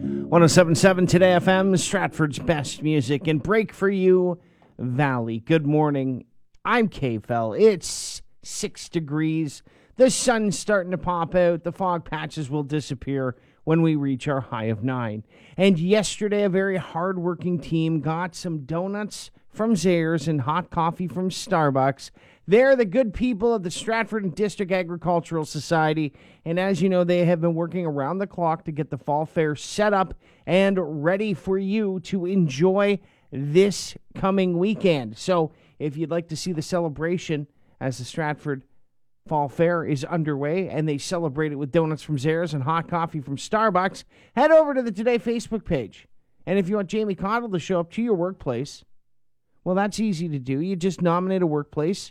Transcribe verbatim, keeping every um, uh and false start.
one oh seven point seven Today F M, Stratford's best music, and Break For You Valley. Good morning. I'm K-Fel. It's six degrees. The sun's starting to pop out. The fog patches will disappear when we reach our high of nine. And yesterday, a very hardworking team got some donuts from Zayres and hot coffee from Starbucks. They're the good people of the Stratford and District Agricultural Society, and as you know, they have been working around the clock to get the fall fair set up and ready for you to enjoy this coming weekend. So if you'd like to see the celebration as the Stratford Fall Fair is underway and they celebrate it with donuts from Zayres and hot coffee from Starbucks, head over to the Today Facebook page. And if you want Jamie Cottle to show up to your workplace, well, that's easy to do. You just nominate a workplace